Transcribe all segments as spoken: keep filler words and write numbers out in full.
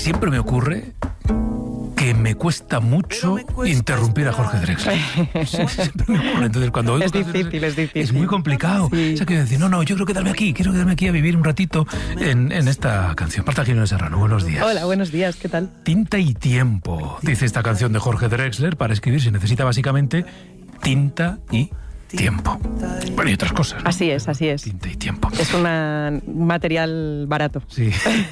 siempre me ocurre que me cuesta mucho interrumpir a Jorge Drexler. Siempre me ocurre. Entonces, cuando oigo es difícil, es difícil. Es muy complicado. Sí. O sea, quiero decir, no, no, yo quiero quedarme aquí, quiero quedarme aquí a vivir un ratito en, en esta canción. Marta Jiménez Serrano, buenos días. Hola, buenos días, ¿qué tal? Tinta y tiempo, dice esta canción de Jorge Drexler. Para escribir se necesita básicamente tinta y tiempo. Bueno, y otras cosas, ¿no? Así es, así es. Tinta y tiempo. Es una, un material barato. Sí.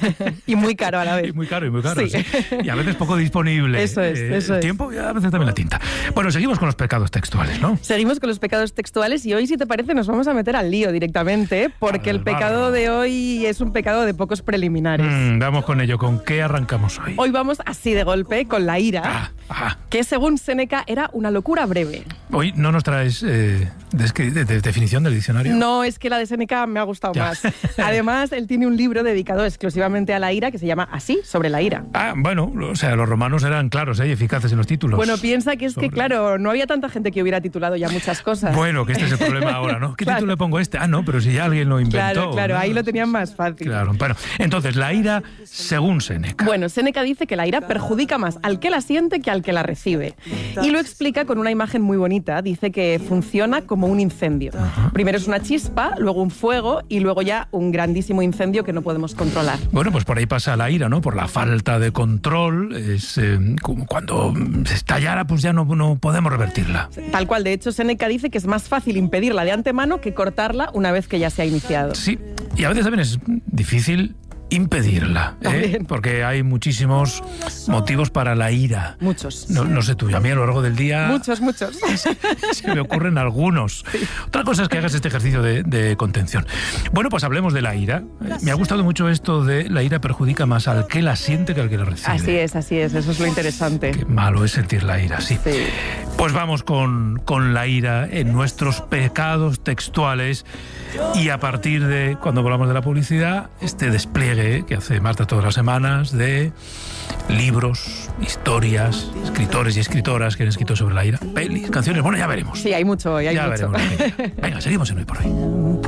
Y muy caro a la vez. Y muy caro, y muy caro, Sí. sí. Y a veces poco disponible. Eso es, eh, eso el es. tiempo y a veces también la tinta. Bueno, seguimos con los pecados textuales, ¿no? Seguimos con los pecados textuales y hoy, si te parece, nos vamos a meter al lío directamente, porque Al el pecado barro. de hoy es un pecado de pocos preliminares. Mm, vamos con ello. ¿Con qué arrancamos hoy? Hoy vamos así de golpe con la ira, Ah, ah. que según Séneca era una locura breve. Hoy no nos traes eh, descri- de, de definición del diccionario. No, es que la de Séneca me ha gustado Ya. más. Además, él tiene un libro dedicado exclusivamente a la ira que se llama así, sobre la ira. Ah, bueno, o sea, los romanos eran claros ¿eh? y eficaces en los títulos. Bueno, piensa que es Sobre- que, claro, no había tanta gente que hubiera titulado ya muchas cosas. Bueno, que este es el problema ahora, ¿no? ¿Qué Claro. título le pongo a este? Ah, no, pero si ya alguien lo inventó. Claro, claro, ¿no? ahí lo tenían más fácil. Claro, bueno, entonces, la ira según Séneca. Bueno, Séneca dice que la ira perjudica más al que la siente que al que la recibe. Y lo explica con una imagen muy bonita. Dice que funciona como un incendio. Primero es una chispa, luego un fuego y luego ya un grandísimo incendio que no podemos controlar. Bueno, pues por ahí pasa la ira, ¿no? Por la falta de control. Es eh, como cuando se estallara, pues ya no, no podemos revertirla. Tal cual, de hecho, Séneca dice que es más fácil impedirla de antemano que cortarla una vez que ya se ha iniciado. Sí, y a veces también es difícil impedirla, ¿eh? También. Porque hay muchísimos motivos para la ira. Muchos. No, no sé tú, a mí a lo largo del día Muchos, muchos. se me ocurren algunos. Otra cosa es que hagas este ejercicio de, de contención. Bueno, pues hablemos de la ira. Eh, Me ha gustado mucho esto de la ira perjudica más al que la siente que al que la recibe. Así es, así es, eso es lo interesante. Qué malo es sentir la ira, sí. Sí. Pues vamos con, con la ira en nuestros pecados textuales y a partir de, cuando hablamos de la publicidad, este despliegue que hace Marta todas las semanas de libros, historias, escritores y escritoras que han escrito sobre la ira, pelis, canciones, bueno, ya veremos. Sí, hay mucho, hay ya mucho. veremos. Venga, seguimos en Hoy por Hoy.